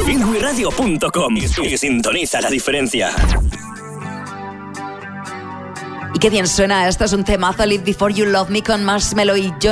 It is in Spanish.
Finwiradio.com y sintoniza la diferencia. Y qué bien suena, esto es un temazo, Live Before You Love Me con Marshmello y John